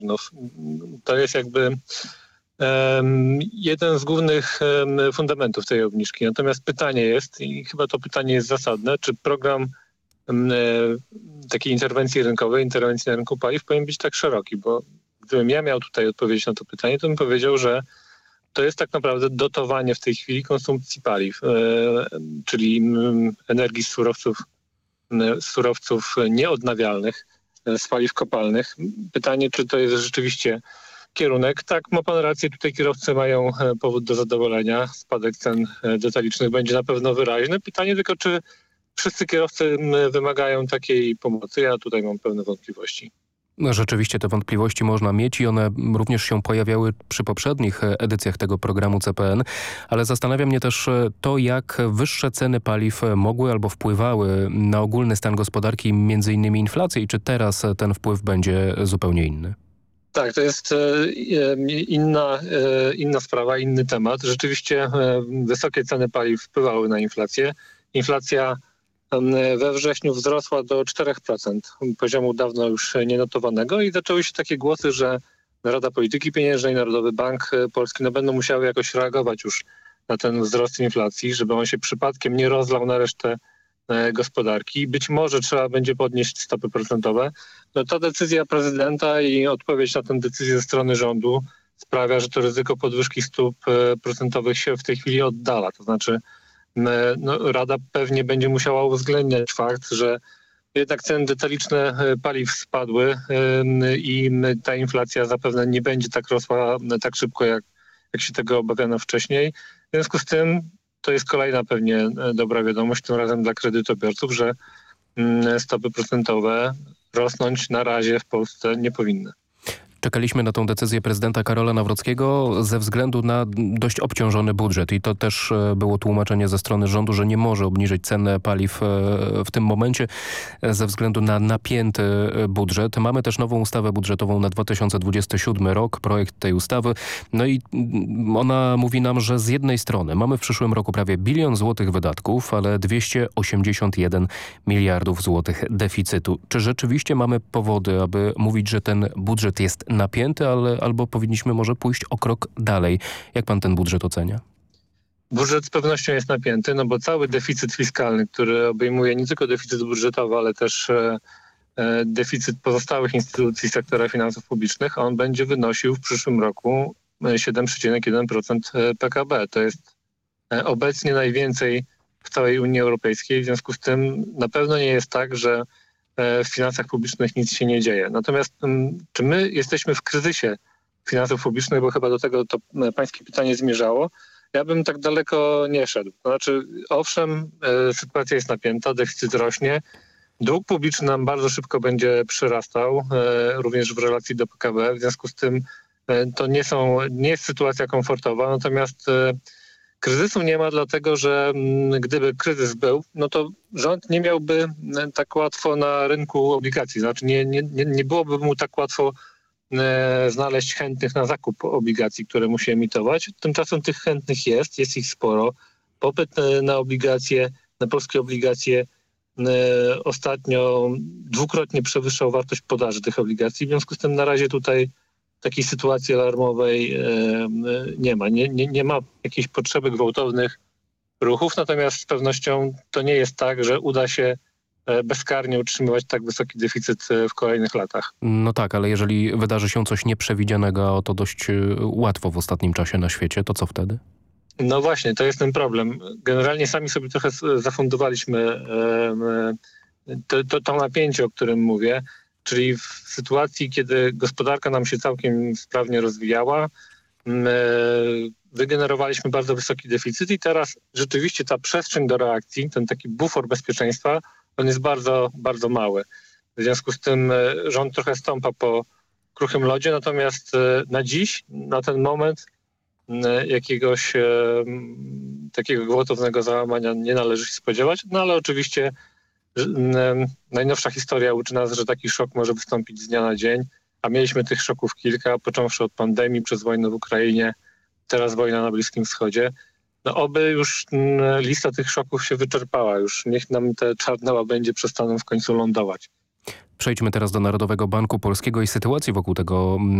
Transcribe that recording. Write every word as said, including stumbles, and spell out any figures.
No, to jest jakby um, jeden z głównych um, fundamentów tej obniżki. Natomiast pytanie jest, i chyba to pytanie jest zasadne, czy program um, takiej interwencji rynkowej, interwencji na rynku paliw powinien być tak szeroki, bo gdybym ja miał tutaj odpowiedzieć na to pytanie, to bym powiedział, że to jest tak naprawdę dotowanie w tej chwili konsumpcji paliw, e, czyli m, energii z surowców, z surowców nieodnawialnych, z paliw kopalnych. Pytanie, czy to jest rzeczywiście kierunek. Tak, ma pan rację, tutaj kierowcy mają powód do zadowolenia. Spadek cen detalicznych będzie na pewno wyraźny. Pytanie tylko, czy wszyscy kierowcy wymagają takiej pomocy. Ja tutaj mam pewne wątpliwości. No, rzeczywiście te wątpliwości można mieć i one również się pojawiały przy poprzednich edycjach tego programu C P N, ale zastanawia mnie też to, jak wyższe ceny paliw mogły albo wpływały na ogólny stan gospodarki, między innymi inflację, i czy teraz ten wpływ będzie zupełnie inny. Tak, to jest inna, inna sprawa, inny temat. Rzeczywiście wysokie ceny paliw wpływały na inflację. Inflacja we wrześniu wzrosła do cztery procent, poziomu dawno już nienotowanego, i zaczęły się takie głosy, że Rada Polityki Pieniężnej, Narodowy Bank Polski no będą musiały jakoś reagować już na ten wzrost inflacji, żeby on się przypadkiem nie rozlał na resztę gospodarki. Być może trzeba będzie podnieść stopy procentowe. No ta decyzja prezydenta i odpowiedź na tę decyzję ze strony rządu sprawia, że to ryzyko podwyżki stóp procentowych się w tej chwili oddala. To znaczy no, Rada pewnie będzie musiała uwzględniać fakt, że jednak ceny detaliczne paliw spadły i ta inflacja zapewne nie będzie tak rosła tak szybko, jak, jak się tego obawiano wcześniej. W związku z tym to jest kolejna pewnie dobra wiadomość, tym razem dla kredytobiorców, że stopy procentowe rosnąć na razie w Polsce nie powinny. Czekaliśmy na tą decyzję prezydenta Karola Nawrockiego ze względu na dość obciążony budżet i to też było tłumaczenie ze strony rządu, że nie może obniżyć cen paliw w tym momencie ze względu na napięty budżet. Mamy też nową ustawę budżetową na dwa tysiące dwudziesty siódmy rok, projekt tej ustawy. No i ona mówi nam, że z jednej strony mamy w przyszłym roku prawie bilion złotych wydatków, ale dwieście osiemdziesiąt jeden miliardów złotych deficytu. Czy rzeczywiście mamy powody, aby mówić, że ten budżet jest napięty, ale albo powinniśmy może pójść o krok dalej? Jak pan ten budżet ocenia? Budżet z pewnością jest napięty, no bo cały deficyt fiskalny, który obejmuje nie tylko deficyt budżetowy, ale też e, e, deficyt pozostałych instytucji sektora finansów publicznych, on będzie wynosił w przyszłym roku siedem przecinek jeden procent P K B. To jest e, obecnie najwięcej w całej Unii Europejskiej. W związku z tym na pewno nie jest tak, że w finansach publicznych nic się nie dzieje. Natomiast czy my jesteśmy w kryzysie finansów publicznych, bo chyba do tego to pańskie pytanie zmierzało, ja bym tak daleko nie szedł. To znaczy, owszem, sytuacja jest napięta, deficyt rośnie, dług publiczny nam bardzo szybko będzie przyrastał, również w relacji do P K B. W związku z tym to nie są, nie jest sytuacja komfortowa, natomiast kryzysu nie ma, dlatego że gdyby kryzys był, no to rząd nie miałby tak łatwo na rynku obligacji. Znaczy nie, nie, nie byłoby mu tak łatwo e, znaleźć chętnych na zakup obligacji, które musi emitować. Tymczasem tych chętnych jest, jest ich sporo. Popyt na obligacje, na polskie obligacje e, ostatnio dwukrotnie przewyższał wartość podaży tych obligacji. W związku z tym na razie tutaj takiej sytuacji alarmowej e, nie ma. Nie, nie, nie ma jakiejś potrzeby gwałtownych ruchów, natomiast z pewnością to nie jest tak, że uda się bezkarnie utrzymywać tak wysoki deficyt w kolejnych latach. No tak, ale jeżeli wydarzy się coś nieprzewidzianego, a to dość łatwo w ostatnim czasie na świecie, to co wtedy? No właśnie, to jest ten problem. Generalnie sami sobie trochę zafundowaliśmy e, to, to, to napięcie, o którym mówię. Czyli w sytuacji, kiedy gospodarka nam się całkiem sprawnie rozwijała, wygenerowaliśmy bardzo wysoki deficyt i teraz rzeczywiście ta przestrzeń do reakcji, ten taki bufor bezpieczeństwa, on jest bardzo, bardzo mały. W związku z tym rząd trochę stąpa po kruchym lodzie, natomiast na dziś, na ten moment jakiegoś takiego gwałtownego załamania nie należy się spodziewać, no ale oczywiście najnowsza historia uczy nas, że taki szok może wystąpić z dnia na dzień, a mieliśmy tych szoków kilka, począwszy od pandemii, przez wojnę w Ukrainie, teraz wojna na Bliskim Wschodzie. No oby już lista tych szoków się wyczerpała, już niech nam te czarne łabędzie przestaną w końcu lądować. Przejdźmy teraz do Narodowego Banku Polskiego i sytuacji wokół tego